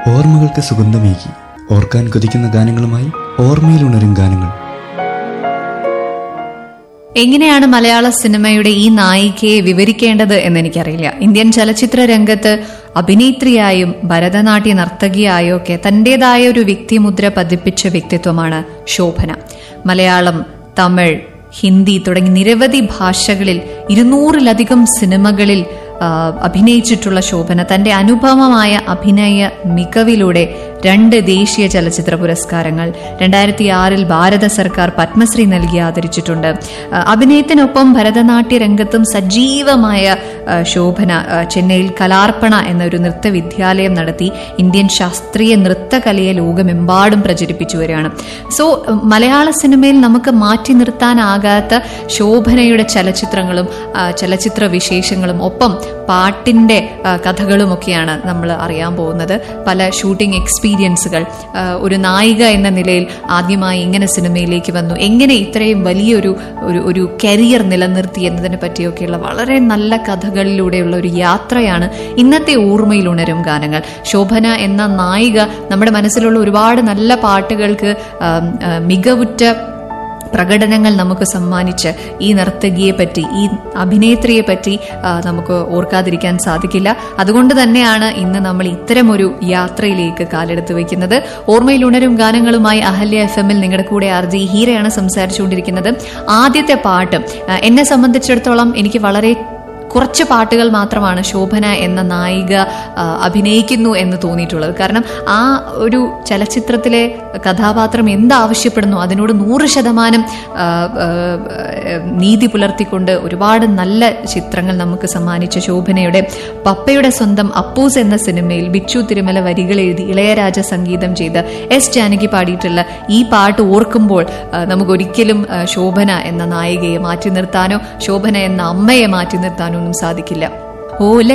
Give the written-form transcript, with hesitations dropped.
ഓർമ്മകൾക്ക് സുഗന്ധമേകി ഓർക്കാൻ കൊതിക്കുന്ന ഗാനങ്ങളുമായി ഓർമ്മയിലുണരും ഗാനങ്ങൾ. എങ്ങനെയാണ് മലയാള സിനിമയുടെ ഈ നായികയെ വിവരിക്കേണ്ടത് എന്നെനിക്കറിയില്ല. ഇന്ത്യൻ ചലച്ചിത്ര രംഗത്ത് അഭിനേത്രിയായും ഭരതനാട്യ നർത്തകിയായും ഒക്കെ തന്റേതായ ഒരു വ്യക്തിമുദ്ര പതിപ്പിച്ച വ്യക്തിത്വമാണ് ശോഭന. മലയാളം, തമിഴ്, ഹിന്ദി തുടങ്ങി നിരവധി ഭാഷകളിൽ 200-ലധികം സിനിമകളിൽ അഭിനയിച്ചിട്ടുള്ള ശോഭന തന്റെ അനുപമമായ അഭിനയ മികവിലൂടെ 2 ദേശീയ ചലച്ചിത്ര പുരസ്കാരങ്ങൾ, 2006 ഭാരത സർക്കാർ പത്മശ്രീ നൽകി ആദരിച്ചിട്ടുണ്ട്. അഭിനയത്തിനൊപ്പം ഭരതനാട്യ രംഗത്തും സജീവമായ ശോഭന ചെന്നൈയിൽ കലാർപ്പണ എന്നൊരു നൃത്ത വിദ്യാലയം നടത്തി ഇന്ത്യൻ ശാസ്ത്രീയ നൃത്തകലയെ ലോകമെമ്പാടും പ്രചരിപ്പിച്ചു വരികയാണ്. സോ മലയാള സിനിമയിൽ നമുക്ക് മാറ്റി നിർത്താനാകാത്ത ശോഭനയുടെ ചലച്ചിത്രങ്ങളും ചലച്ചിത്ര വിശേഷങ്ങളും ഒപ്പം പാട്ടിന്റെ കഥകളുമൊക്കെയാണ് നമ്മൾ അറിയാൻ പോകുന്നത്. പല ഷൂട്ടിംഗ് എക്സ്പീരിയൻസുകൾ, ഒരു നായിക എന്ന നിലയിൽ ആദ്യമായി എങ്ങനെ സിനിമയിലേക്ക് വന്നു, എങ്ങനെ ഇത്രയും വലിയൊരു ഒരു കരിയർ നിലനിർത്തി എന്നതിനെ പറ്റിയൊക്കെയുള്ള വളരെ നല്ല കഥകളിലൂടെയുള്ള ഒരു യാത്രയാണ് ഇന്നത്തെ ഓർമ്മയിൽ ഉണരും ഗാനങ്ങൾ. ശോഭന എന്ന നായിക നമ്മുടെ മനസ്സിലുള്ള ഒരുപാട് നല്ല പാട്ടുകൾക്ക് മികവുറ്റ പ്രകടനങ്ങൾ നമുക്ക് സമ്മാനിച്ച് ഈ നർത്തകിയെ പറ്റി, ഈ അഭിനേത്രിയെ പറ്റി നമുക്ക് ഓർക്കാതിരിക്കാൻ സാധിക്കില്ല. അതുകൊണ്ട് തന്നെയാണ് ഇന്ന് നമ്മൾ ഇത്തരമൊരു യാത്രയിലേക്ക് കാലെടുത്ത് വയ്ക്കുന്നത്. ഓർമ്മയിൽ ഉണരും ഗാനങ്ങളുമായി അഹല്യ FM-ൽ നിങ്ങളുടെ കൂടെ RJ ഹീരയാണ് സംസാരിച്ചുകൊണ്ടിരിക്കുന്നത്. ആദ്യത്തെ പാട്ട് എന്നെ സംബന്ധിച്ചിടത്തോളം എനിക്ക് വളരെ കുറച്ച് പാട്ടുകൾ മാത്രമാണ് ശോഭന എന്ന നായിക അഭിനയിക്കുന്നു എന്ന് തോന്നിയിട്ടുള്ളത്. കാരണം ആ ഒരു ചലച്ചിത്രത്തിലെ കഥാപാത്രം എന്താവശ്യപ്പെടുന്നു അതിനോട് 100% നീതി പുലർത്തിക്കൊണ്ട് ഒരുപാട് നല്ല ചിത്രങ്ങൾ നമുക്ക് സമ്മാനിച്ച ശോഭനയുടെ പപ്പയുടെ സ്വന്തം അപ്പൂസ് എന്ന സിനിമയിൽ ബിച്ചു തിരുമല വരികൾ എഴുതി ഇളയരാജ സംഗീതം ചെയ്ത് S ജാനകി പാടിയിട്ടുള്ള ഈ പാട്ട് ഓർക്കുമ്പോൾ നമുക്കൊരിക്കലും ശോഭന എന്ന നായികയെ മാറ്റി നിർത്താനോ ശോഭന എന്ന അമ്മയെ മാറ്റി നിർത്താനോ ഒന്നും സാധിക്കില്ല. ഓല